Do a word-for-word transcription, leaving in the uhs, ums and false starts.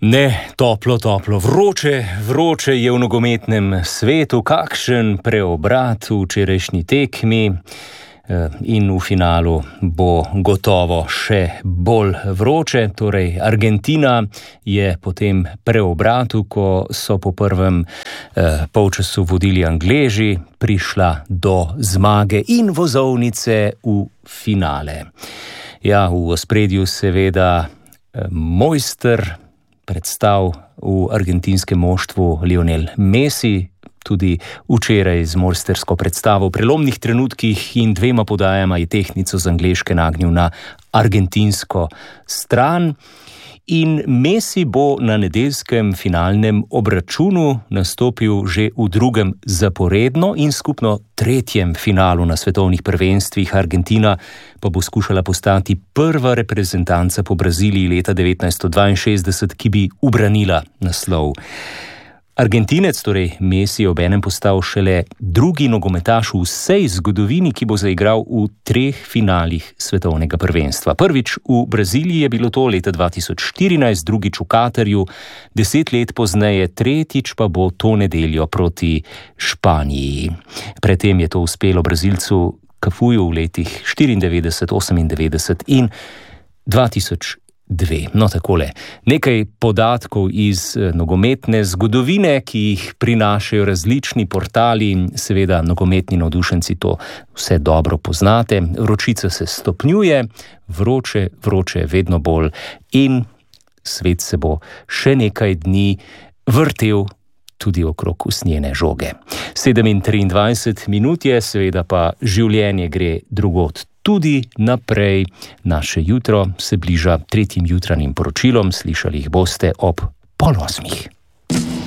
Ne, toplo, toplo, vroče, vroče je v nogometnem svetu, kakšen preobrat v včerajšnji tekmi in v finalu bo gotovo še bolj vroče. Torej, Argentina je po tem preobratu, ko so po prvem eh, polčasu vodili Angleži, prišla do zmage in vozovnice v finale. Ja, v ospredju seveda eh, mojster predstav v argentinskem moštvu Lionel Messi, tudi včeraj z mojstersko predstavo v prelomnih trenutkih in dvema podajama je tehtnico z Angleške nagnil na argentinsko stran. In Messi bo na nedeljskem finalnem obračunu nastopil že v drugem zaporedno in skupno tretjem finalu na svetovnih prvenstvih. Argentina pa bo skušala postati prva reprezentanca po Braziliji leta devetnajststo dvainšestdeset, ki bi ubranila naslov. Argentinec, torej Messi, je obenem postal šele drugi nogometaš v vsej zgodovini, ki bo zaigral v treh finalih svetovnega prvenstva. Prvič v Braziliji je bilo to leta dva tisoč štirinajst, drugič v Katarju, deset let pozneje, tretjič pa bo to nedeljo proti Španiji. Predtem je to uspelo Brazilcu Cafuju v letih štiriindevetdeset, osemindevetdeset in dva tisoč dve. No, takole, nekaj podatkov iz nogometne zgodovine, ki jih prinašajo različni portali in seveda nogometni navdušenci to vse dobro poznate. Vročica se stopnjuje, vroče, vroče vedno bolj in svet se bo še nekaj dni vrtel tudi okrog usnjene žoge. sedem in triindvajset minut je, seveda pa življenje gre drugod tudi naprej. Naše jutro se bliža tretjim jutranjim poročilom, slišali jih boste ob pol osmih.